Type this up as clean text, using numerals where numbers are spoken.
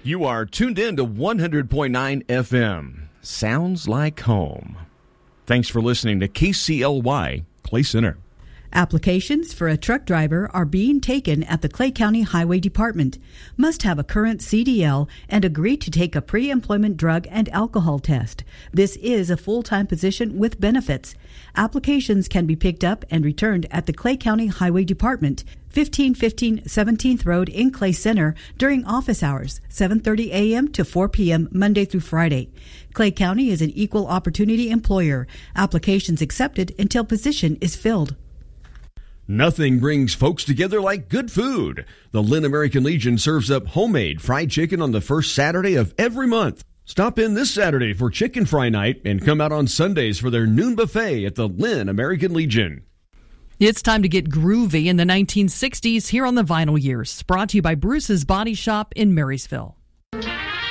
You are tuned in to 100.9 FM. Sounds like home. Thanks for listening to KCLY Clay Center. Applications for a truck driver are being taken at the Clay County Highway Department. Must have a current CDL and agree to take a pre-employment drug and alcohol test. This is a full-time position with benefits. Applications can be picked up and returned at the Clay County Highway Department, 1515 17th Road in Clay Center during office hours, 7:30 a.m. to 4 p.m. Monday through Friday. Clay County is an equal opportunity employer. Applications accepted until position is filled. Nothing brings folks together like good food. The Lynn American Legion serves up homemade fried chicken on the first Saturday of every month. Stop in this Saturday for chicken fry night and come out on Sundays for their noon buffet at the Lynn American Legion. It's time to get groovy in the 1960s here on the Vinyl Years. Brought to you by Bruce's Body Shop in Marysville.